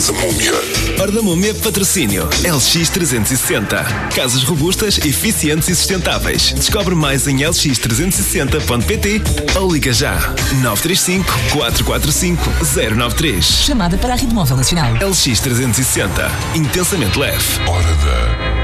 da Múmia. Hora da Múmia, patrocínio LX360. Casas robustas, eficientes e sustentáveis. Descobre mais em lx360.pt ou liga já 935 445 093. Chamada para a Rede Móvel Nacional. LX360. Intensamente leve. Hora da